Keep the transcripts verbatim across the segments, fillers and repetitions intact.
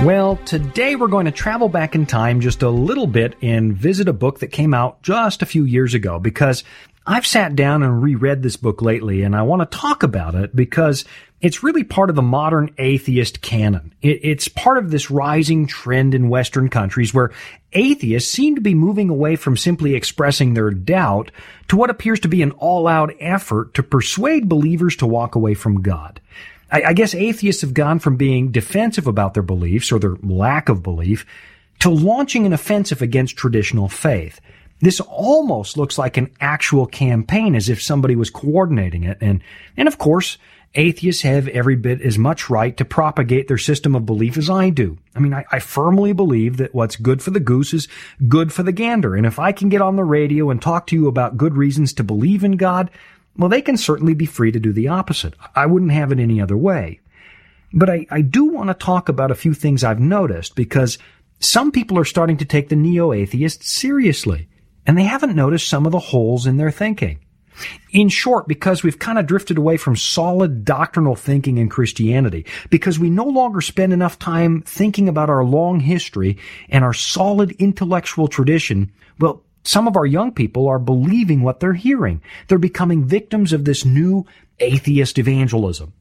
Well, today we're going to travel back in time just a little bit and visit a book that came out just a few years ago, because I've sat down and reread this book lately, and I want to talk about it because it's really part of the modern atheist canon. It, it's part of this rising trend in Western countries where atheists seem to be moving away from simply expressing their doubt to what appears to be an all-out effort to persuade believers to walk away from God. I, I guess atheists have gone from being defensive about their beliefs or their lack of belief to launching an offensive against traditional faith. This almost looks like an actual campaign, as if somebody was coordinating it. And, and of course, atheists have every bit as much right to propagate their system of belief as I do. I mean, I, I firmly believe that what's good for the goose is good for the gander. And if I can get on the radio and talk to you about good reasons to believe in God, well, they can certainly be free to do the opposite. I wouldn't have it any other way. But I, I do want to talk about a few things I've noticed, because some people are starting to take the neo-atheists seriously, and they haven't noticed some of the holes in their thinking. In short, because we've kind of drifted away from solid doctrinal thinking in Christianity, because we no longer spend enough time thinking about our long history and our solid intellectual tradition, well, some of our young people are believing what they're hearing. They're becoming victims of this new atheist evangelism.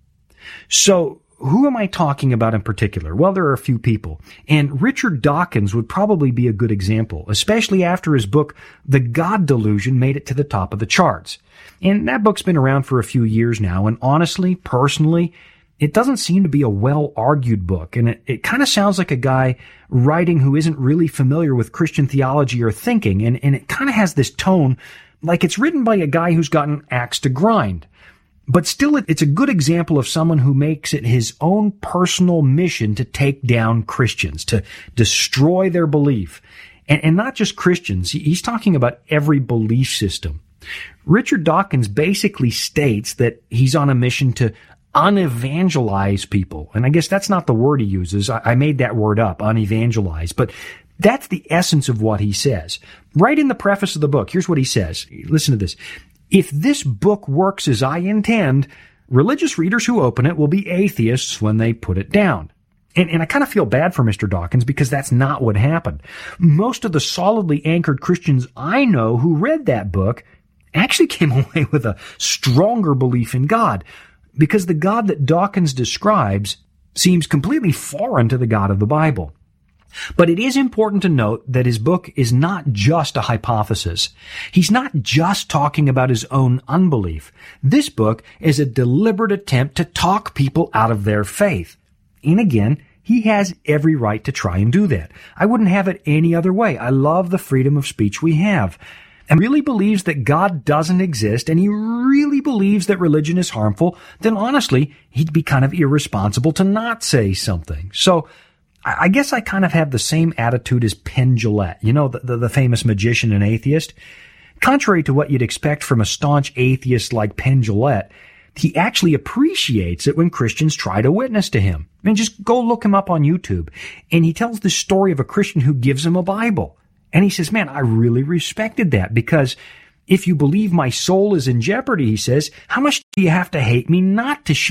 So, who am I talking about in particular? Well, there are a few people. And Richard Dawkins would probably be a good example, especially after his book, The God Delusion, made it to the top of the charts. And that book's been around for a few years now, and honestly, personally, it doesn't seem to be a well-argued book, and it, it kind of sounds like a guy writing who isn't really familiar with Christian theology or thinking, and, and it kind of has this tone like it's written by a guy who's got an axe to grind. But still, it, it's a good example of someone who makes it his own personal mission to take down Christians, to destroy their belief. And, and not just Christians, he's talking about every belief system. Richard Dawkins basically states that he's on a mission to unevangelize people. And I guess that's not the word he uses. I, I made that word up, unevangelize. But that's the essence of what he says. Right in the preface of the book, here's what he says. Listen to this. If this book works as I intend, religious readers who open it will be atheists when they put it down. And, and I kind of feel bad for Mister Dawkins, because that's not what happened. Most of the solidly anchored Christians I know who read that book actually came away with a stronger belief in God, because the God that Dawkins describes seems completely foreign to the God of the Bible. But it is important to note that his book is not just a hypothesis. He's not just talking about his own unbelief. This book is a deliberate attempt to talk people out of their faith. And again, he has every right to try and do that. I wouldn't have it any other way. I love the freedom of speech we have. And really believes that God doesn't exist, and he really believes that religion is harmful, then honestly, he'd be kind of irresponsible to not say something. So, I guess I kind of have the same attitude as Penn Jillette, you know, the, the, the famous magician and atheist. Contrary to what you'd expect from a staunch atheist like Penn Jillette, he actually appreciates it when Christians try to witness to him. I mean, just go look him up on YouTube. And he tells the story of a Christian who gives him a Bible. And he says, man, I really respected that, because if you believe my soul is in jeopardy, he says, how much do you have to hate me not to share